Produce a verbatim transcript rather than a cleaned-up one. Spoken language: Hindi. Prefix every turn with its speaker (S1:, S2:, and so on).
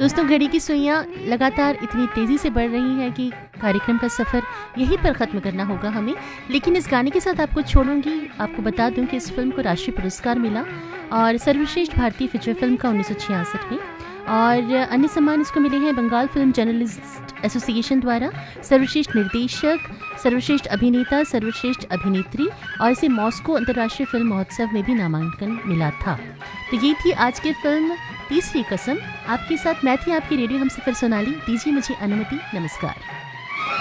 S1: दोस्तों, घड़ी की सुइयां लगातार इतनी तेज़ी से बढ़ रही हैं कि कार्यक्रम का सफ़र यहीं पर ख़त्म करना होगा हमें। लेकिन इस गाने के साथ आपको छोड़ूंगी। आपको बता दूं कि इस फिल्म को राष्ट्रीय पुरस्कार मिला और सर्वश्रेष्ठ भारतीय फीचर फिल्म का उन्नीस सौ छियासठ में, और अन्य सम्मान इसको मिले हैं बंगाल फिल्म जर्नलिस्ट एसोसिएशन द्वारा, सर्वश्रेष्ठ निर्देशक, सर्वश्रेष्ठ अभिनेता, सर्वश्रेष्ठ अभिनेत्री, और इसे मॉस्को अंतर्राष्ट्रीय फिल्म महोत्सव में भी नामांकन मिला था। तो ये थी आज की फिल्म तीसरी कसम। आपके साथ मैं थी आपकी रेडियो हमसफर सोनाली। दीजिए मुझे अनुमति। नमस्कार।